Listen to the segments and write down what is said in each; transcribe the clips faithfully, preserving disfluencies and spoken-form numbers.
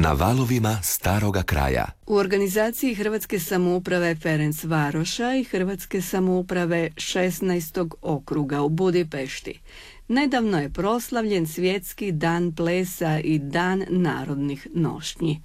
Na valovima staroga kraja. U organizaciji Hrvatske samouprave Ferencvaroša i Hrvatske samouprave šesnaestog okruga u Budimpešti nedavno je proslavljen Svjetski dan plesa i Dan narodnih nošnji.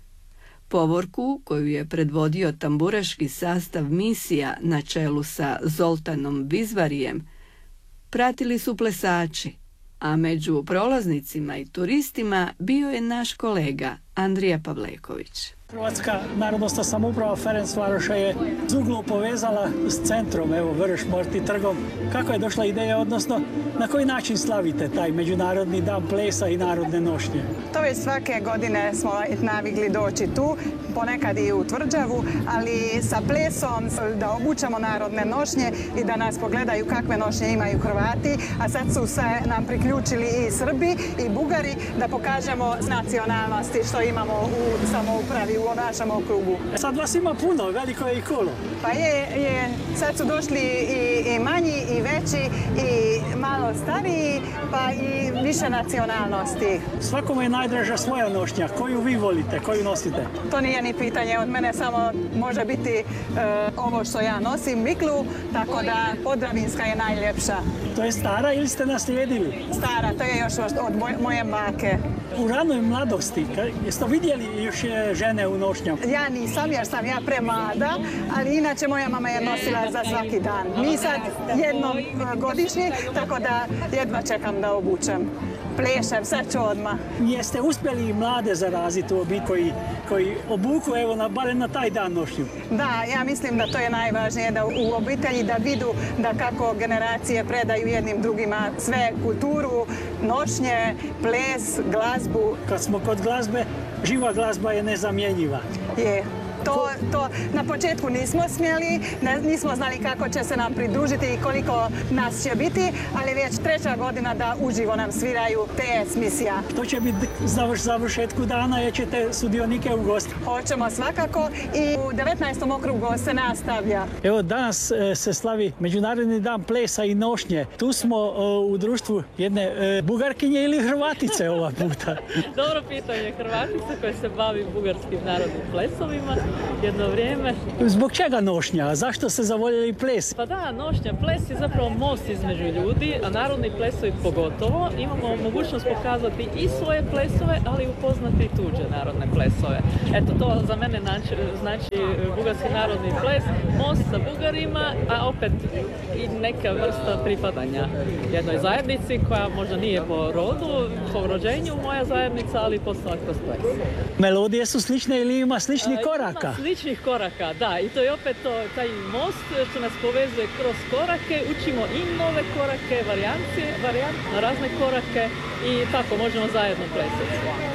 Povorku, koju je predvodio tamburaški sastav misija na čelu sa Zoltanom Vizvarijem, pratili su plesači, a među prolaznicima i turistima bio je naš kolega Andrija Pavleković. Hrvatska narodnosna samouprava Ferencvaroša je Zuglu povezala s centrom, evo Vršmorti trgom. Kako je došla ideja, odnosno na koji način slavite taj Međunarodni dan plesa i narodne nošnje? To već svake godine smo navikli doći tu, ponekad i u Tvrđavu, ali sa plesom da obučamo narodne nošnje i da nas pogledaju kakve nošnje imaju Hrvati, a sad su se nam priključili i Srbi i Bugari da pokažemo nacionalnosti što imamo u samoupravi u našem okrugu. Sad vas ima puno, veliko je i kolo. Pa je, je, sad su došli i, i manji i veći i malo stariji, pa i više nacionalnosti. Svakome je najdraža svoja nošnja. Koju vi volite, koju nosite? To nije ni pitanje, od mene samo može biti e, ovo što ja nosim, miklu, tako da Podravinska je najljepša. To je stara ili ste naslijedili? Stara, to je još od moje, moje bake. U ranoj mladosti, jeste vidjeli još žene u nošnjama? Ja nisam jer sam ja premlada, ali inače moja mama je nosila za svaki dan. Mi sad jednom godišnji, tako da jedva čekam da obučem. Plešem, sad ću odmah. Jeste uspjeli i mlade zaraziti u obitelji koji, koji obuku, evo, na, barem na taj dan nošnju? Da, ja mislim da to je najvažnije, da u obitelji da vidu da kako generacije predaju jednim drugima sve kulturu, nošnje, ples, glazbu. Kad smo kod glazbe, živa glazba je nezamjenjiva. Je. To, to na početku nismo smjeli, ne, nismo znali kako će se nam pridružiti i koliko nas će biti, ali već treća godina da uživo nam sviraju te misija. To će biti završ, završetku dana jer ćete sudionike ugostiti? Hoćemo svakako i u devetnaestom okrugu se nastavlja. Evo danas e, se slavi Međunarodni dan plesa i nošnje. Tu smo e, u društvu jedne e, Bugarkinje ili Hrvatice ova puta? Dobro pitanje, Hrvatice koje se bavi bugarskim narodnim plesovima jedno vrijeme. Zbog čega nošnja? Zašto ste zavoljeli ples? Pa da, nošnja, ples je zapravo most između ljudi, a narodni plesovi pogotovo. Imamo mogućnost pokazati i svoje plesove, ali i upoznati i tuđe narodne plesove. Eto, to za mene znači, znači bugarski narodni ples, most sa Bugarima, a opet i neka vrsta pripadanja jednoj zajednici koja možda nije po rodu, po rođenju moja zajednica, ali postala kroz ples. Melodije su slične ili ima slični korak? Ima sličnih koraka, da, i to je opet to, taj most što nas povezuje kroz korake, učimo i nove korake, varijancije, varijant na razne korake i tako možemo zajedno plesati.